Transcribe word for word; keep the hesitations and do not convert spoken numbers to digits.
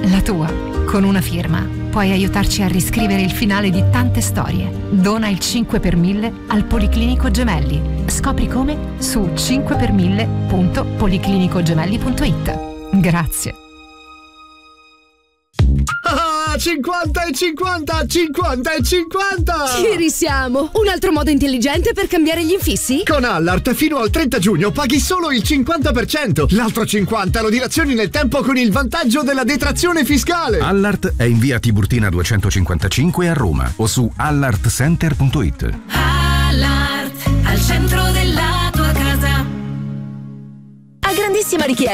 la tua, con una firma. Puoi aiutarci a riscrivere il finale di tante storie. Dona il cinque per mille al Policlinico Gemelli. Scopri come su cinque per mille punto policlinicogemelli punto it. Grazie. Ah, cinquanta e cinquanta, cinquanta e cinquanta! Ci risiamo! Un altro modo intelligente per cambiare gli infissi? Con Allart fino al trenta giugno paghi solo il cinquanta per cento. L'altro cinquanta lo dilazioni nel tempo con il vantaggio della detrazione fiscale. Allart è in via Tiburtina duecentocinquantacinque a Roma o su allart center punto it. Allart, al centro della tua casa. A grandissima richiesta.